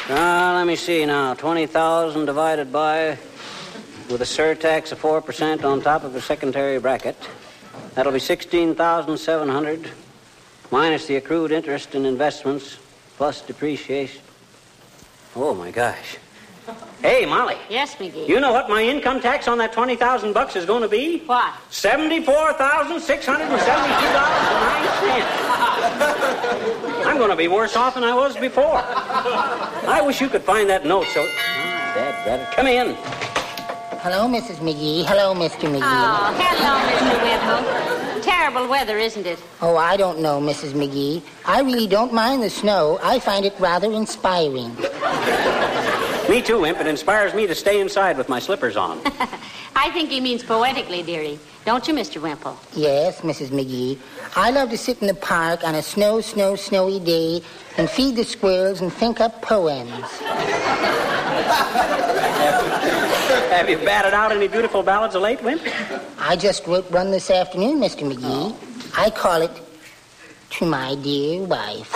Let me see now. 20,000 divided by, with a surtax of 4% on top of a secondary bracket. That'll be 16,700 minus the accrued interest in investments plus depreciation. Oh, my gosh. Hey, Molly. Yes, McGee. You know what my income tax on that $20,000 is going to be? What? $74,672.09. I'm going to be worse off than I was before. I wish you could find that note so... Dad, come in. Hello, Mrs. McGee. Hello, Mr. McGee. Oh, hello, Mr. Wimple. Terrible weather, isn't it? Oh, I don't know, Mrs. McGee. I really don't mind the snow. I find it rather inspiring. Me too, Wimp. It inspires me to stay inside with my slippers on. I think he means poetically, dearie. Don't you, Mr. Wimple? Yes, Mrs. McGee. I love to sit in the park on a snowy day and feed the squirrels and think up poems. Have you batted out any beautiful ballads of late, Wimp? I just wrote one this afternoon, Mr. McGee. Oh. I call it To My Dear Wife.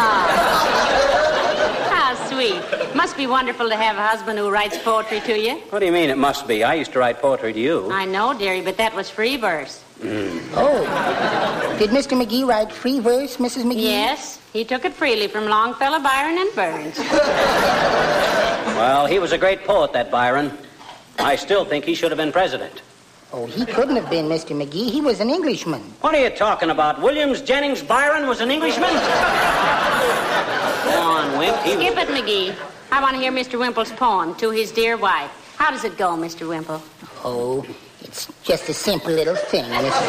How sweet. Must be wonderful to have a husband who writes poetry to you. What do you mean it must be? I used to write poetry to you. I know, dearie, but that was free verse. Oh. Did Mr. McGee write free verse, Mrs. McGee? Yes. He took it freely from Longfellow, Byron, and Burns. Well, he was a great poet, that Byron. I still think he should have been president. Oh, he couldn't have been, Mr. McGee. He was an Englishman. What are you talking about? Williams Jennings Byron was an Englishman? Go on, Wimp. Skip it, McGee. I want to hear Mr. Wimple's poem, To His Dear Wife. How does it go, Mr. Wimple? Oh, it's just a simple little thing, Mrs.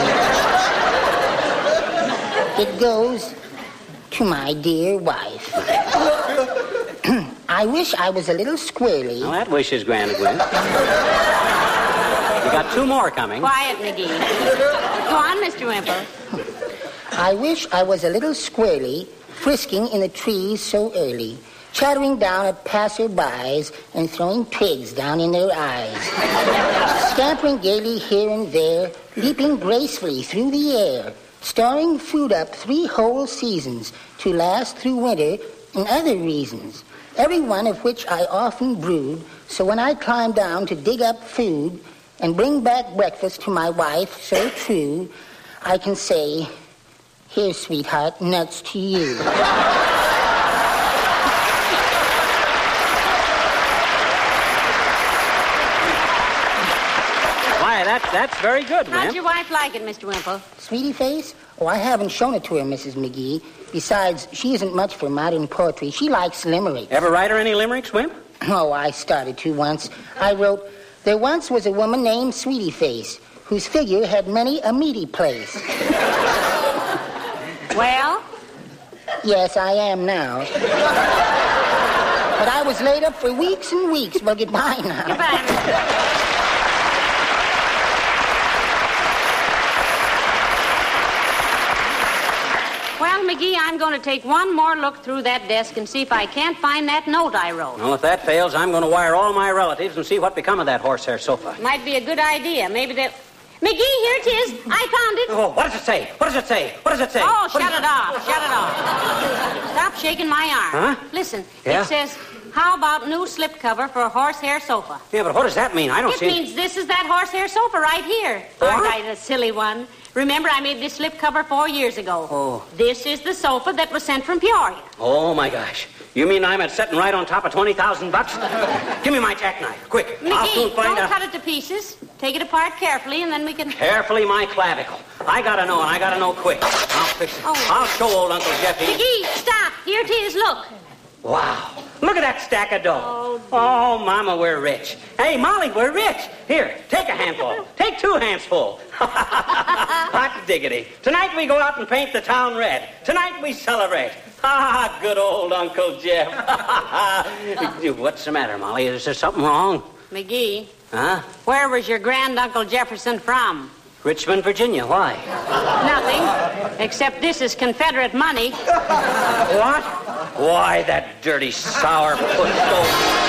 It goes, To my dear wife. I wish I was a little squirrely. Well, that wish is granted, Wimp. You got two more coming. Quiet, McGee. Go on, Mr. Wimple. I wish I was a little squirrely, frisking in the trees so early, chattering down at passer-bys and throwing twigs down in their eyes, scampering gaily here and there, leaping gracefully through the air, storing food up 3 whole seasons to last through winter and other reasons, every one of which I often brood, so when I climb down to dig up food and bring back breakfast to my wife so true, I can say, here, sweetheart, nuts to you. Why, that's very good, Wimp. How'd your wife like it, Mr. Wimple? Sweetie face? Oh, I haven't shown it to her, Mrs. McGee. Besides, she isn't much for modern poetry. She likes limericks. Ever write her any limericks, Wimp? Oh, I started to once. I wrote, there once was a woman named Sweetie Face, whose figure had many a meaty place. Well? Yes, I am now. But I was laid up for weeks and weeks. Well, goodbye now. Goodbye, Mr. Well, McGee, I'm going to take one more look through that desk and see if I can't find that note I wrote. Well, if that fails, I'm going to wire all my relatives and see what become of that horsehair sofa. Might be a good idea. Maybe they'll... McGee, here it is. I found it. Oh, what does it say? What does it say? What does it say? Oh, shut it off. Shut it off. Stop shaking my arm. Huh? Listen, Yeah? It says, how about new slipcover for a horsehair sofa? Yeah, but what does that mean? I don't see... It means this is that horsehair sofa right here. What? Aren't I the silly one? Remember, I made this slipcover 4 years ago. Oh. This is the sofa that was sent from Peoria. Oh, my gosh. You mean I'm sitting right on top of $20,000? Give me my jackknife, quick. I'll soon McGee, find don't out. cut it to pieces. Take it apart carefully, and then we can... Carefully, my clavicle. I gotta know, and I gotta know quick. I'll fix it. Oh. I'll show old Uncle Jeffy. McGee, stop. Here it is. Look. Wow. Look at that stack of dough. Oh, Mama, we're rich. Hey, Molly, we're rich. Here, take a handful. Take 2 handsful. Hot diggity. Tonight we go out and paint the town red. Tonight we celebrate. Ah, good old Uncle Jeff. What's the matter, Molly? Is there something wrong? McGee. Huh? Where was your grand-uncle Jefferson from? Richmond, Virginia. Why? Nothing. Except this is Confederate money. What? Why, that dirty sourpuss.